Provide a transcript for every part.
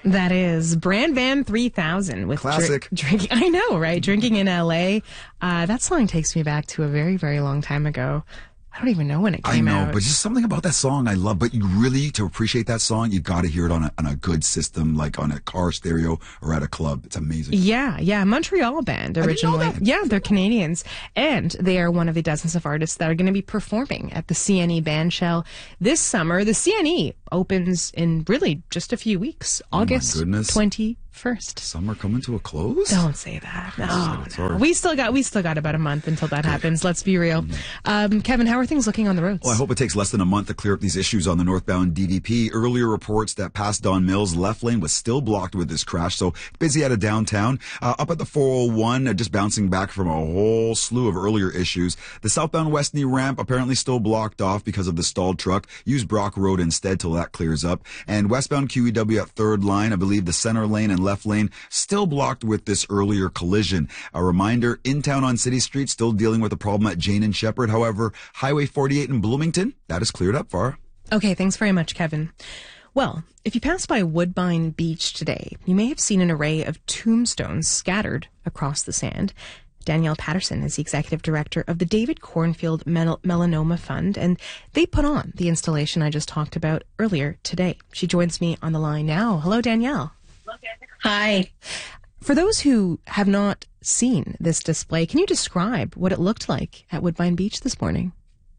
That is Brand Van 3000 with Classic. Drinking. I know, right? Drinking in LA. That song takes me back to a very, very long time ago. I don't even know when it came out. I know, but just something about that song I love. But you really, to appreciate that song, you got to hear it on a good system, like on a car stereo or at a club. It's amazing. Yeah. Montreal band originally. Yeah, they're Canadians. And they are one of the dozens of artists that are going to be performing at the CNE Bandshell this summer. The CNE opens in really just a few weeks, August 21st. Summer coming to a close? Don't say that. No. Sorry. We still got about a month until that happens. Let's be real. Kevin, how are things looking on the roads? Well, I hope it takes less than a month to clear up these issues on the northbound DDP. Earlier reports that past Don Mills left lane was still blocked with this crash, so busy out of downtown. Up at the 401, just bouncing back from a whole slew of earlier issues. The southbound Westney ramp apparently still blocked off because of the stalled truck. Use Brock Road instead till that clears up. And westbound QEW at third line, I believe the center lane and left lane still blocked with this earlier collision. A reminder, in town on City Street, still dealing with a problem at Jane and Shepherd. However, Highway 48 in Bloomington, that is cleared up far. Okay, thanks very much, Kevin. Well, if you passed by Woodbine Beach today, you may have seen an array of tombstones scattered across the sand. Danielle Patterson is the executive director of the David Cornfield Melanoma Fund, and they put on the installation I just talked about earlier today. She joins me on the line now. Hello, Danielle. Hi. For those who have not seen this display, can you describe what it looked like at Woodbine Beach this morning?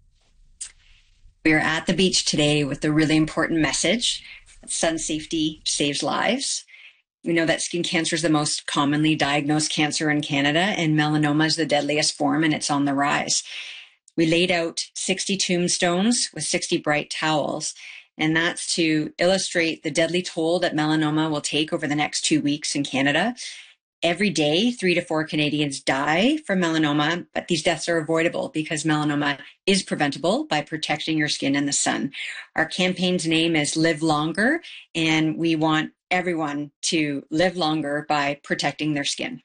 We are at the beach today with a really important message. Sun safety saves lives. We know that skin cancer is the most commonly diagnosed cancer in Canada, and melanoma is the deadliest form, and it's on the rise. We laid out 60 tombstones with 60 bright towels, and that's to illustrate the deadly toll that melanoma will take over the next 2 weeks in Canada. Every day, 3 to 4 Canadians die from melanoma, but these deaths are avoidable because melanoma is preventable by protecting your skin in the sun. Our campaign's name is Live Longer, and we want everyone to live longer by protecting their skin.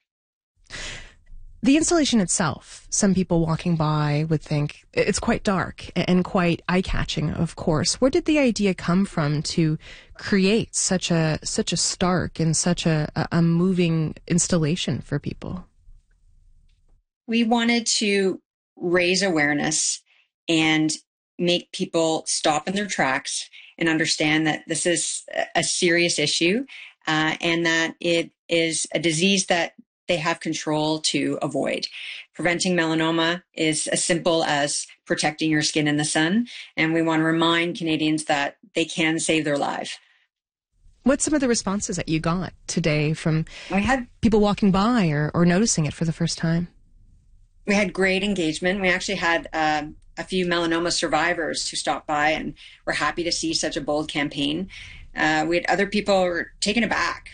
The installation itself, some people walking by would think it's quite dark and quite eye-catching, of course. Where did the idea come from to create such a stark and such a moving installation for people? We wanted to raise awareness and make people stop in their tracks and understand that this is a serious issue and that it is a disease that they have control to avoid. Preventing melanoma is as simple as protecting your skin in the sun, and we want to remind Canadians that they can save their life. What's some of the responses that you got today from people walking by or noticing it for the first time? We had great engagement. We actually had a few melanoma survivors who stopped by and were happy to see such a bold campaign. We had other people who were taken aback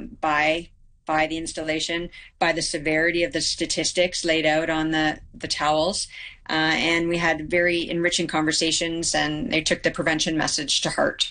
by the installation, by the severity of the statistics laid out on the towels. And we had very enriching conversations, and they took the prevention message to heart.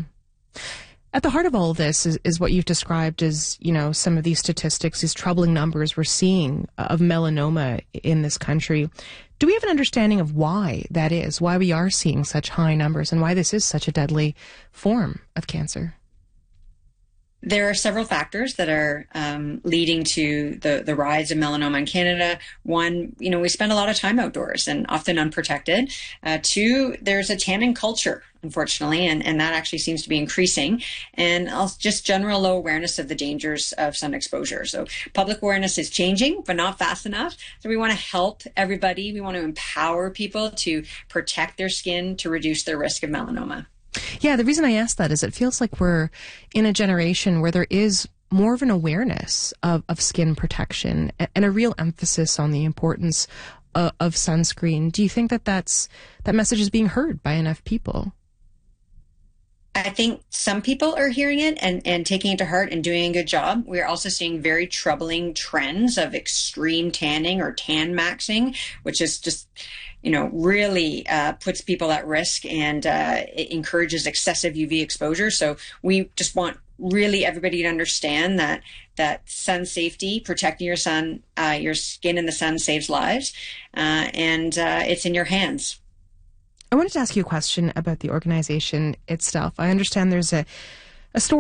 At the heart of all of this is what you've described as, some of these statistics, these troubling numbers we're seeing of melanoma in this country. Do we have an understanding of why that is, why we are seeing such high numbers, and why this is such a deadly form of cancer? There are several factors that are leading to the rise of melanoma in Canada. One, we spend a lot of time outdoors and often unprotected. Two, there's a tanning culture, unfortunately, and that actually seems to be increasing. And just general low awareness of the dangers of sun exposure. So public awareness is changing, but not fast enough. So we want to help everybody. We want to empower people to protect their skin to reduce their risk of melanoma. Yeah, the reason I ask that is it feels like we're in a generation where there is more of an awareness of skin protection and a real emphasis on the importance of sunscreen. Do you think that message is being heard by enough people? I think some people are hearing it and taking it to heart and doing a good job. We're also seeing very troubling trends of extreme tanning or tan maxing, which is just, really puts people at risk and it encourages excessive UV exposure. So we just want really everybody to understand that sun safety, protecting your skin in the sun saves lives, and it's in your hands. I wanted to ask you a question about the organization itself. I understand there's a story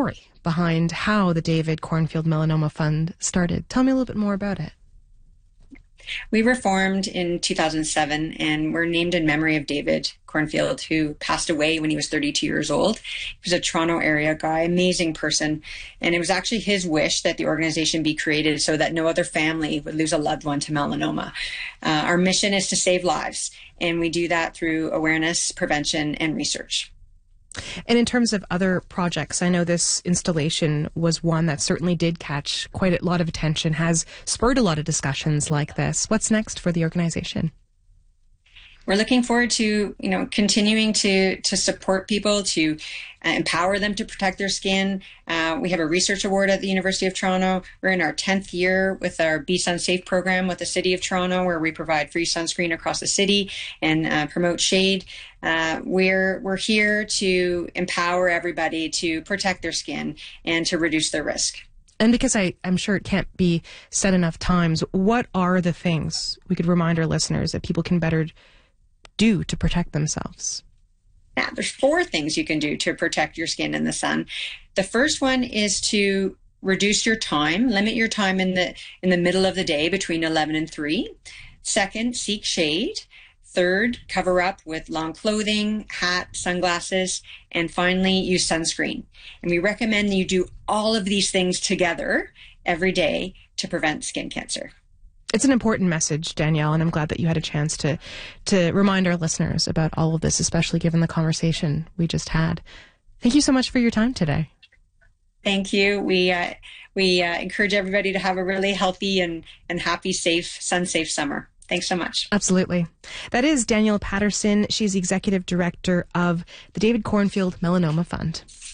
behind how the David Cornfield Melanoma Fund started. Tell me a little bit more about it. We were formed in 2007 and were named in memory of David Cornfield, who passed away when he was 32 years old. He was a Toronto area guy, amazing person. And it was actually his wish that the organization be created so that no other family would lose a loved one to melanoma. Our mission is to save lives, and we do that through awareness, prevention, and research. And in terms of other projects, I know this installation was one that certainly did catch quite a lot of attention, has spurred a lot of discussions like this. What's next for the organization? We're looking forward to, continuing to support people, to empower them to protect their skin. We have a research award at the University of Toronto. We're in our 10th year with our Be Sun Safe program with the City of Toronto, where we provide free sunscreen across the city and promote shade. We're here to empower everybody to protect their skin and to reduce their risk. And because I'm sure it can't be said enough times, what are the things we could remind our listeners that people can better do to protect themselves? Yeah, there's 4 things you can do to protect your skin in the sun. The first one is to reduce your time, limit your time in the middle of the day between 11 and 3. Second, seek shade. Third, cover up with long clothing, hat, sunglasses, and finally, use sunscreen. And we recommend that you do all of these things together every day to prevent skin cancer. It's an important message, Danielle, and I'm glad that you had a chance to remind our listeners about all of this, especially given the conversation we just had. Thank you so much for your time today. Thank you. We encourage everybody to have a really healthy and happy, safe, sun-safe summer. Thanks so much. Absolutely. That is Danielle Patterson. She's the Executive Director of the David Cornfield Melanoma Fund.